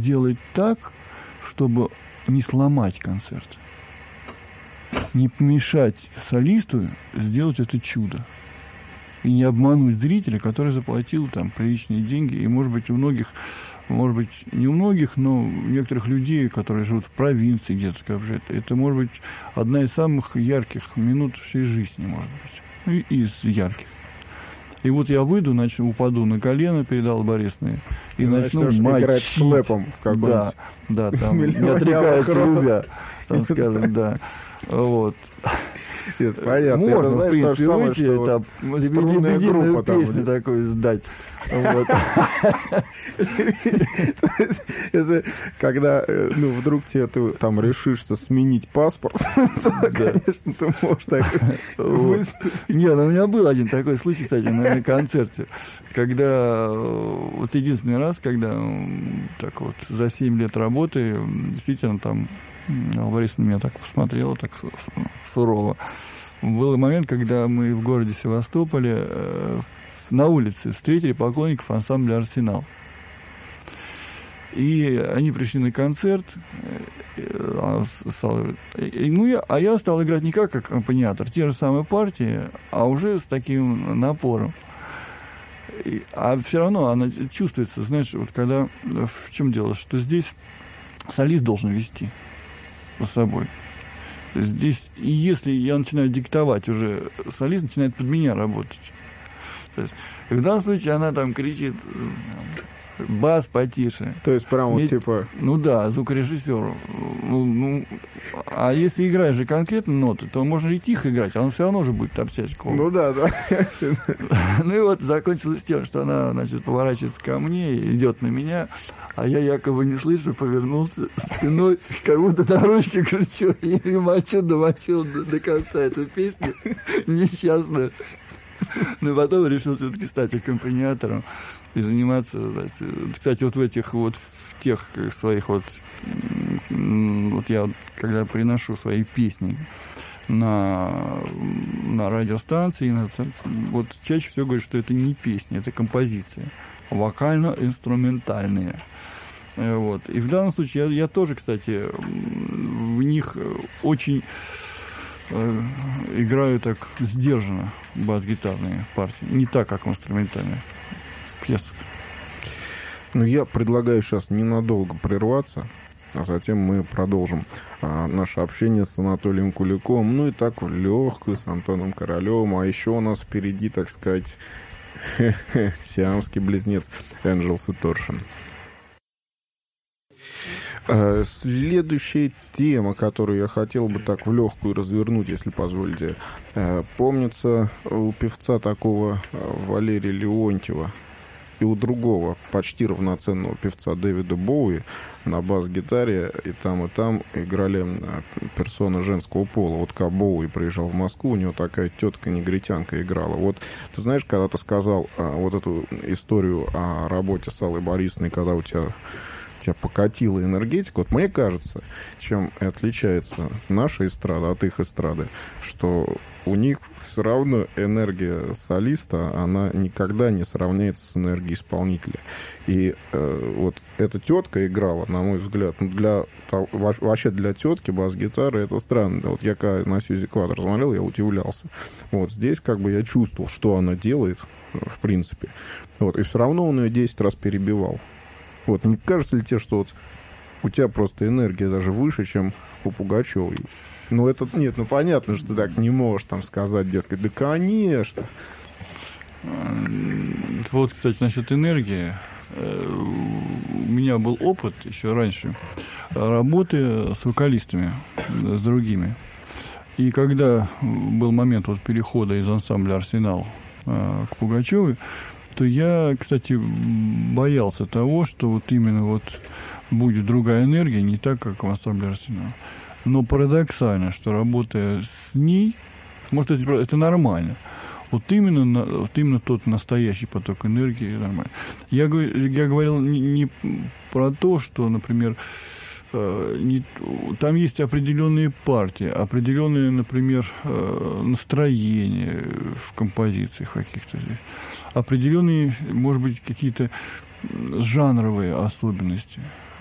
сделать так, чтобы не сломать концерт, не помешать солисту сделать это чудо. И не обмануть зрителя, который заплатил там приличные деньги. И, может быть, у многих, может быть, не у многих, но у некоторых людей, которые живут в провинции где-то, скажем, это может быть одна из самых ярких минут всей жизни, может быть. И из ярких. И вот я выйду, упаду на колено перед Аллой Борисовной и начну мочить. Играть шлэпом в каком-нибудь. Да, там не отрекаются любя, там, скажем, да. Вот. Нет, понятно. Можно, это, в принципе, выйти, там, лебединую песню такую сдать. Это когда, вдруг тебе ты там решишься сменить паспорт, конечно, ты можешь так выступить. Нет, у меня был один такой случай, кстати, на концерте, когда вот единственный раз, когда так вот за 7 лет работы, действительно там Алла Борисовна на меня так посмотрела, так сурово. Был момент, когда мы в городе Севастополе на улице встретили поклонников ансамбля «Арсенал». И они пришли на концерт, я стал играть не как аккомпаниатор, те же самые партии, а уже с таким напором. А все равно она чувствуется, знаешь, вот когда, в чем дело, что здесь солист должен вести за собой. Здесь, и если я начинаю диктовать, уже солист начинает под меня работать. То есть, в данном случае она там кричит бас потише. То есть прямо вот типа... Ну да, звукорежиссеру. А если играешь же конкретно ноты, то можно и тихо играть, а он все равно же будет торчать кол. Ну да. Ну и вот закончилось тем, что она, значит, поворачивается ко мне, идет на меня, а я якобы не слышу, повернулся спиной, как будто на ручке кричу, и мочу до конца эту песню несчастную. Но потом решил все-таки стать аккомпаниатором и заниматься, кстати, вот в этих вот, в тех своих вот я, когда приношу свои песни на радиостанции, вот чаще всего говорю, что это не песни, это композиция, вокально-инструментальные. Вот. И в данном случае я тоже, кстати, в них очень играю так сдержанно бас-гитарные партии, не так, как в инструментальных пьесах. Ну, я предлагаю сейчас ненадолго прерваться, а затем мы продолжим наше общение с Анатолием Куликовым, ну и так в легкую с Антоном Королевым, а еще у нас впереди, так сказать, сиамский близнец Энджелс и Торшин. Следующая тема, которую я хотел бы так в легкую развернуть, если позволите. Помнится, у певца такого Валерия Леонтьева и у другого почти равноценного певца Дэвида Боуи на бас-гитаре и там играли персоны женского пола. Вот когда Боуи приезжал в Москву, у него такая тетка-негритянка играла. Вот ты знаешь, когда ты сказал вот эту историю о работе с Аллой Борисовной, когда у тебя покатила энергетика, вот мне кажется, чем и отличается наша эстрада от их эстрады, что у них все равно энергия солиста, она никогда не сравняется с энергией исполнителя. И вот эта тетка играла, на мой взгляд, вообще для тетки бас-гитары это странно. Вот я когда на Сьюзи Квадро смотрел, я удивлялся. Вот здесь как бы я чувствовал, что она делает, в принципе. Вот, и все равно он ее 10 раз перебивал. Вот, не кажется ли тебе, что вот у тебя просто энергия даже выше, чем у Пугачевой? Ну, это нет, ну понятно, что ты так не можешь там сказать, дескать, да, конечно. Вот, кстати, насчет энергии. У меня был опыт еще раньше работы с вокалистами, с другими. И когда был момент вот перехода из ансамбля «Арсенал» к Пугачевой, то я, кстати, боялся того, что вот именно вот будет другая энергия, не так, как в ансамбле «Арсенал». Но парадоксально, что работая с ней, может, это нормально. Вот именно тот настоящий поток энергии нормально. Я говорил не про то, что, например, там есть определенные партии, определенные, например, настроения в композициях каких-то здесь. Определенные, может быть, какие-то жанровые особенности.